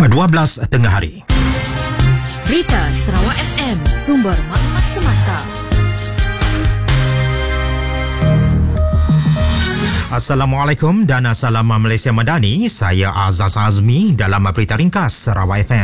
12 tengah hari. Berita Sarawak FM, sumber maklumat semasa. Assalamualaikum dan salam Malaysia Madani. Saya Azaz Azmi dalam berita ringkas Sarawak FM.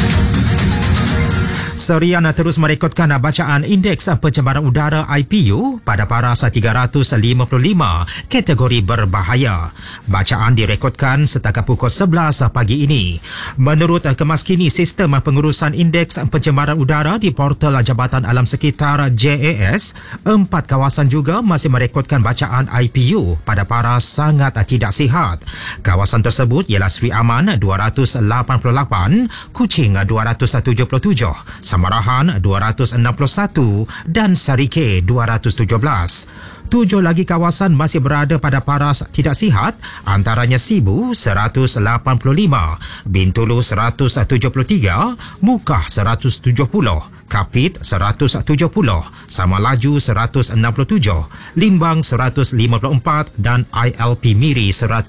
Serian terus merekodkan bacaan Indeks Pencemaran Udara IPU pada paras 355 kategori berbahaya. Bacaan direkodkan setakat pukul 11 pagi ini. Menurut kemaskini sistem pengurusan Indeks Pencemaran Udara di portal Jabatan Alam Sekitar JAS, 4 kawasan juga masih merekodkan bacaan IPU pada paras sangat tidak sihat. Kawasan tersebut ialah Sri Aman 288, Kuching 277, Samarahan 261 dan Sarike 217. 7 lagi kawasan masih berada pada paras tidak sihat, antaranya Sibu 185, Bintulu 173, Mukah 170, Kapit 170, Samalaju 167, Limbang 154 dan ILP Miri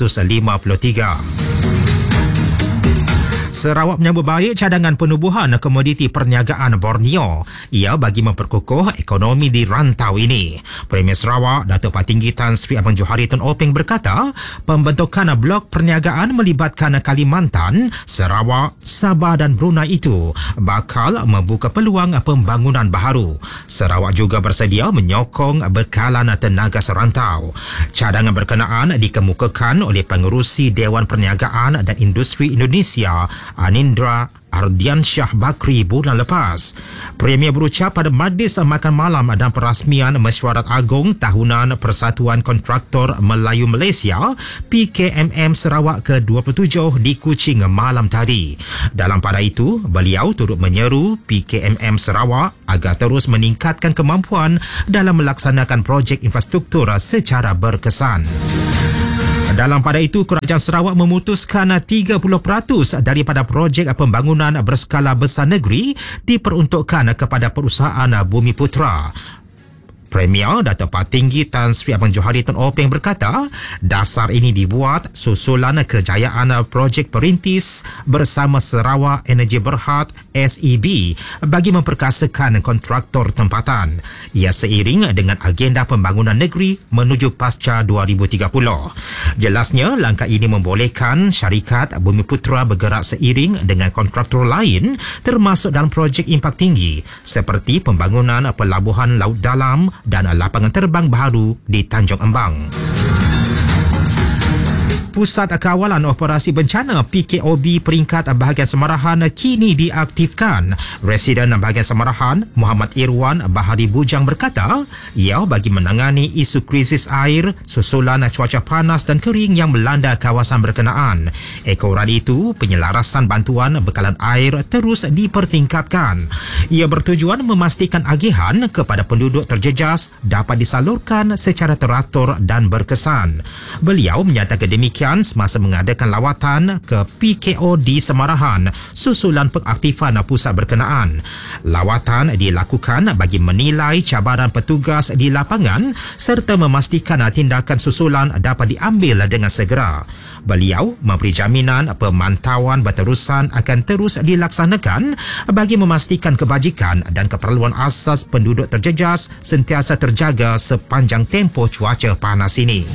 153. Sarawak menyambut baik cadangan penubuhan komoditi perniagaan Borneo. Ia bagi memperkukuh ekonomi di rantau ini. Premier Sarawak, Datuk Patinggi Tan Sri Abang Johari Tun Openg berkata, pembentukan blok perniagaan melibatkan Kalimantan, Sarawak, Sabah dan Brunei itu bakal membuka peluang pembangunan baharu. Sarawak juga bersedia menyokong bekalan tenaga serantau. Cadangan berkenaan dikemukakan oleh Pengerusi Dewan Perniagaan dan Industri Indonesia, Anindra Ardiansyah Bakri bulan lepas. Premier berucap pada Majlis Makan Malam dan Perasmian Mesyuarat Agong Tahunan Persatuan Kontraktor Melayu Malaysia PKMM Sarawak ke-27 di Kuching malam tadi. Dalam pada itu, beliau turut menyeru PKMM Sarawak agar terus meningkatkan kemampuan dalam melaksanakan projek infrastruktur secara berkesan. Dalam pada itu, Kerajaan Sarawak memutuskan 30% daripada projek pembangunan berskala besar negeri diperuntukkan kepada perusahaan Bumiputera. Premier Datuk Patinggi Tan Sri Abang Johari Tun Openg berkata, dasar ini dibuat susulan kejayaan projek perintis bersama Sarawak Energy Berhad SEB bagi memperkasakan kontraktor tempatan. Ia seiring dengan agenda pembangunan negeri menuju pasca 2030. Jelasnya, langkah ini membolehkan syarikat Bumiputera bergerak seiring dengan kontraktor lain termasuk dalam projek impak tinggi seperti pembangunan pelabuhan laut dalam dan lapangan terbang baru di Tanjung Embang. Pusat Kawalan Operasi Bencana PKOB peringkat bahagian Samarahan kini diaktifkan. Residen bahagian Samarahan, Muhammad Irwan Bahari Bujang berkata, ia bagi menangani isu krisis air susulan cuaca panas dan kering yang melanda kawasan berkenaan. Ekoran itu, penyelarasan bantuan bekalan air terus dipertingkatkan. Ia bertujuan memastikan agihan kepada penduduk terjejas dapat disalurkan secara teratur dan berkesan. Beliau menyatakan demikian semasa mengadakan lawatan ke PKO di Samarahan susulan pengaktifan pusat berkenaan. Lawatan dilakukan bagi menilai cabaran petugas di lapangan serta memastikan tindakan susulan dapat diambil dengan segera. Beliau memberi jaminan pemantauan berterusan akan terus dilaksanakan bagi memastikan kebajikan dan keperluan asas penduduk terjejas sentiasa terjaga sepanjang tempoh cuaca panas ini.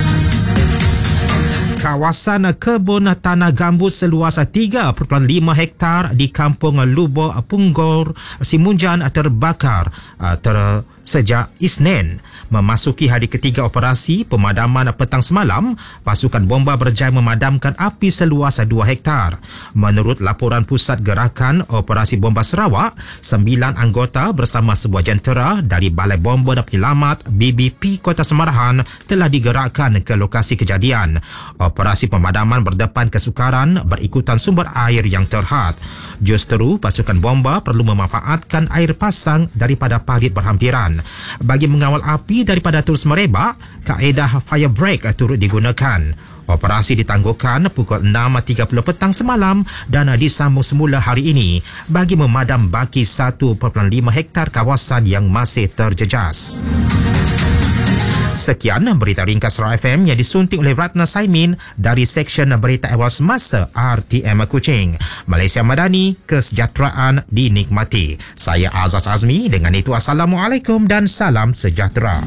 Kawasan kebun tanah gambut seluas 3.5 hektar di Kampung Lubo Punggor, Simunjan terbakar sejak Isnin. Memasuki hari ketiga operasi pemadaman petang semalam, pasukan bomba berjaya memadamkan api seluas 2 hektar. Menurut laporan Pusat Gerakan Operasi Bomba Sarawak, 9 anggota bersama sebuah jentera dari Balai Bomba dan Penyelamat BBP Kota Samarahan telah digerakkan ke lokasi kejadian. Operasi pemadaman berdepan kesukaran berikutan sumber air yang terhad. Justeru, pasukan bomba perlu memanfaatkan air pasang daripada parit berhampiran. Bagi mengawal api daripada terus merebak, kaedah fire break turut digunakan. Operasi ditangguhkan pukul 6.30 petang semalam dan disambung semula hari ini bagi memadam baki 1.5 hektar kawasan yang masih terjejas. Sekian berita ringkas Sarawak FM yang disunting oleh Ratna Saimin dari Seksyen Berita Awal Semasa RTM Kuching. Malaysia Madani, kesejahteraan dinikmati. Saya Azaz Azmi, dengan itu Assalamualaikum dan salam sejahtera.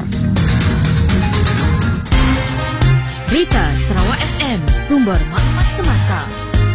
Berita Sarawak FM, sumber maklumat semasa.